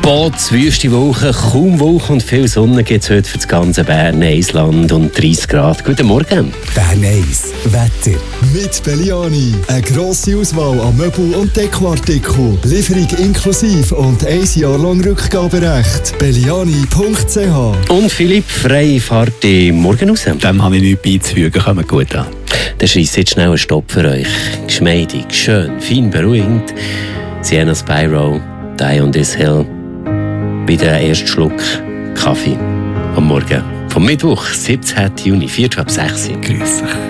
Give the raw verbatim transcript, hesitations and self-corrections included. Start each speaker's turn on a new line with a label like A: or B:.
A: Bots, wüste Woche, kaum Wolken und viel Sonne gibt es heute für das ganze Bern, Eisland und dreißig Grad. Guten Morgen.
B: Bern eins, Wetter. Mit Belliani. Eine grosse Auswahl an Möbel- und Dekoartikeln. Lieferung inklusive und ein Jahr lang Rückgaberecht. belliani punkt c h.
A: Und Philipp, freie Fahrt morgen raus.
C: Dem habe ich nichts beizufügen, kommt gut an.
A: Dann scheisst jetzt schnell einen Stopp für euch. Geschmeidig, schön, fein beruhigend. Sienna Spyro, Die on This Hill. Wieder ein erster Schluck Kaffee am Morgen. Vom Mittwoch, siebzehnten Juni, vier ab sechs.
C: Grüß dich.